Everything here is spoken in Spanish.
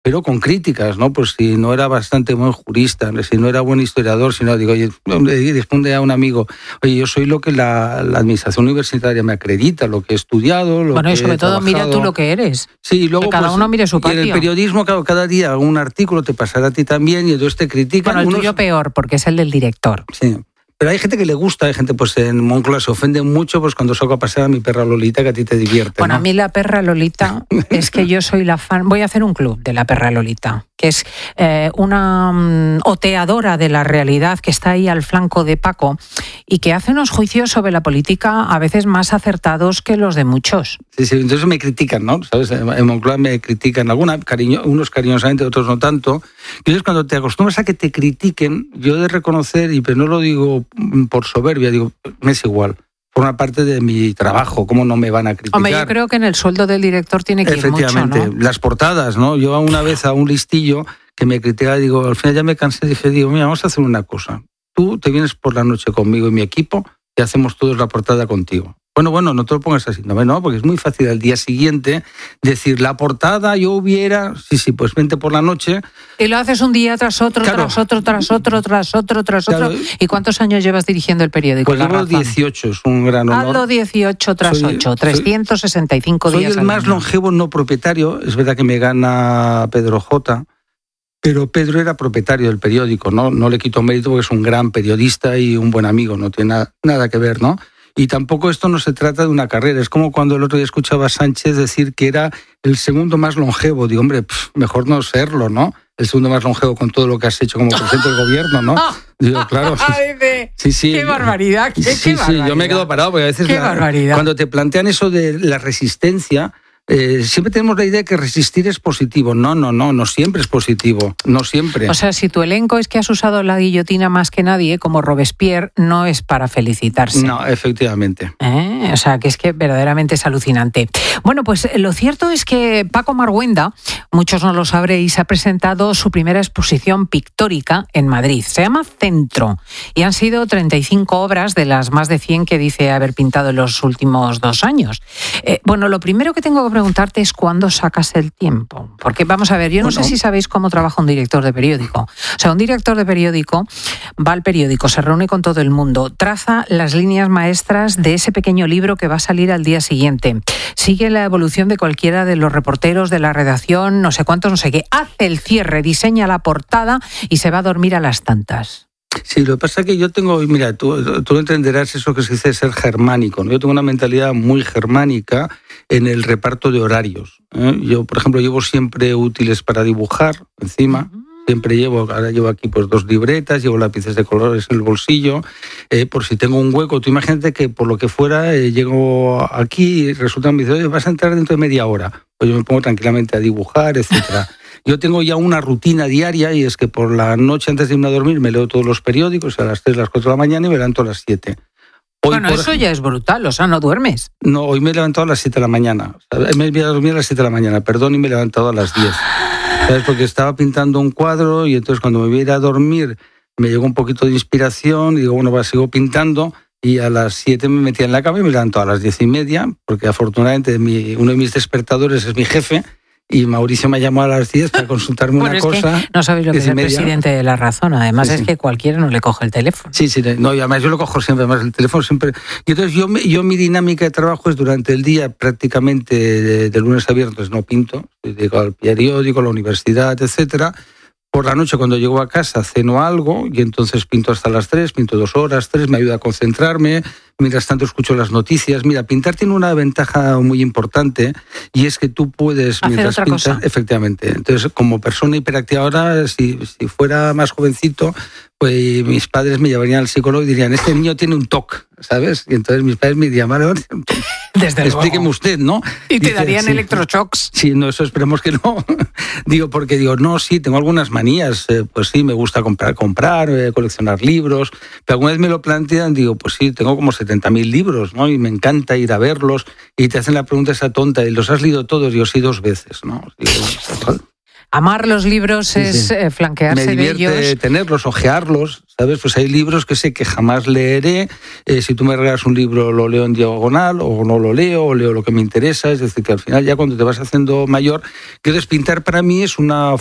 pero con críticas, ¿no? Pues si no era bastante buen jurista, si no era buen historiador, si no, digo, oye, responde a un amigo, oye, yo soy lo que la administración universitaria me acredita, lo que he estudiado, lo bueno, que y sobre he todo trabajado. Mira tú lo que eres. Sí, y luego, que cada uno mire su patio. Y en el periodismo, claro, cada día un artículo te pasará a ti también y entonces te critican. Bueno, el tuyo peor, porque es el del director. Sí. Pero hay gente que le gusta, hay gente, pues en Moncloa se ofende mucho pues cuando saco a pasear a mi perra Lolita, que a ti te divierte. Bueno, ¿no? a mí la perra Lolita, es que yo soy la fan. Voy a hacer un club de la perra Lolita, que es una oteadora de la realidad que está ahí al flanco de Paco y que hace unos juicios sobre la política a veces más acertados que los de muchos. Sí, sí, entonces me critican, ¿no? ¿Sabes? En Moncloa me critican, unos cariñosamente, otros no tanto. Y entonces cuando te acostumbras a que te critiquen, yo he de reconocer, pero no lo digo por soberbia, digo, me es igual. Forma parte de mi trabajo, ¿cómo no me van a criticar? Hombre, yo creo que en el sueldo del director tiene que ir mucho, ¿no? Efectivamente, las portadas, ¿no? Yo una vez a un listillo que me criticaba, digo, al final ya me cansé, dije, mira, vamos a hacer una cosa. Tú te vienes por la noche conmigo y mi equipo y hacemos todos la portada contigo. Bueno, no te lo pongas así. No, porque es muy fácil al día siguiente decir, la portada yo hubiera... Sí, pues vente por la noche. Y lo haces un día tras otro, claro. tras otro. Claro. ¿Y cuántos años llevas dirigiendo el periódico? Pues llevo 18, es un gran honor. Hazlo 18 tras 8, 365 días. Soy el más longevo no propietario. Es verdad que me gana Pedro J., pero Pedro era propietario del periódico, ¿no? No le quito mérito porque es un gran periodista y un buen amigo, no tiene nada que ver, ¿no? Y tampoco esto no se trata de una carrera. Es como cuando el otro día escuchaba a Sánchez decir que era el segundo más longevo. Digo, hombre, mejor no serlo, ¿no? El segundo más longevo con todo lo que has hecho como presidente del gobierno, ¿no? Digo, claro. Sí. Qué barbaridad. Sí, yo me quedo parado porque a veces cuando te plantean eso de la resistencia... siempre tenemos la idea de que resistir es positivo. No siempre es positivo, no siempre. O sea, si tu elenco es que has usado la guillotina más que nadie, como Robespierre, no es para felicitarse. No, efectivamente. O sea, que es que verdaderamente es alucinante. Bueno, pues lo cierto es que Paco Marguenda, muchos no lo sabréis, ha presentado su primera exposición pictórica en Madrid. Se llama Centro y han sido 35 obras de las más de 100 que dice haber pintado en los últimos 2 años. Bueno, lo primero que tengo que preguntarte es cuándo sacas el tiempo. Porque vamos a ver, yo no sé si sabéis cómo trabaja un director de periódico. O sea, un director de periódico va al periódico, se reúne con todo el mundo, traza las líneas maestras de ese pequeño libro que va a salir al día siguiente, sigue la evolución de cualquiera de los reporteros de la redacción, no sé cuántos, no sé qué, hace el cierre, diseña la portada y se va a dormir a las tantas. Sí, lo que pasa es que yo tengo, mira, tú entenderás eso que se dice ser germánico, ¿no? Yo tengo una mentalidad muy germánica en el reparto de horarios. Yo, por ejemplo, llevo siempre útiles para dibujar encima. Siempre ahora llevo aquí pues 2 libretas, llevo lápices de colores en el bolsillo, por si tengo un hueco. Tú imagínate que por lo que fuera llego aquí y resulta que me dice, oye, vas a entrar dentro de media hora. Pues yo me pongo tranquilamente a dibujar, etcétera. Yo tengo ya una rutina diaria y es que por la noche antes de irme a dormir me leo todos los periódicos a las 3, las 4 de la mañana y me levanto a las 7. Bueno, eso ya es brutal, o sea, ¿no duermes? No, hoy me he levantado a las 7 de la mañana. Me voy a dormir a las 7 de la mañana, perdón, y me he levantado a las 10. ¿Sabes? Porque estaba pintando un cuadro y entonces cuando me voy a ir a dormir me llegó un poquito de inspiración y digo, bueno, sigo pintando. Y a las 7 me metía en la cama y me levanto a las 10:30, porque afortunadamente uno de mis despertadores es mi jefe. Y Mauricio me llamó a las 10 para consultarme una cosa. Que no sabéis lo que es el presidente de La Razón. Además es que cualquiera no le coge el teléfono. Sí, no, y además yo lo cojo siempre, además el teléfono siempre. Y entonces yo mi dinámica de trabajo es durante el día prácticamente de lunes a viernes no pinto. Llego al periódico, a la universidad, etcétera. Por la noche cuando llego a casa ceno algo y entonces pinto hasta las 3, pinto 2 horas, 3, me ayuda a concentrarme. Mientras tanto escucho las noticias. Mira, pintar tiene una ventaja muy importante y es que tú puedes, mientras pintas, efectivamente. Entonces, como persona hiperactiva ahora, si fuera más jovencito, pues mis padres me llevarían al psicólogo y dirían, este niño tiene un TOC, ¿sabes? Y entonces mis padres me llamaron, explíqueme usted, ¿no? Y te darían electroshocks. Sí, no, eso esperemos que no. Porque no, sí, tengo algunas manías. Pues sí, me gusta comprar, coleccionar libros. Pero alguna vez me lo plantean, digo, pues sí, tengo como 70.000 libros, ¿no? Y me encanta ir a verlos. Y te hacen la pregunta esa tonta, ¿y los has leído todos? Yo sí 2 veces, ¿no? Digo, Amar los libros es flanquearse de ellos. Me divierte tenerlos, ojearlos, ¿sabes? Pues hay libros que sé que jamás leeré. Si tú me regalas un libro, lo leo en diagonal, o no lo leo, o leo lo que me interesa. Es decir, que al final ya cuando te vas haciendo mayor, que pintar para mí es una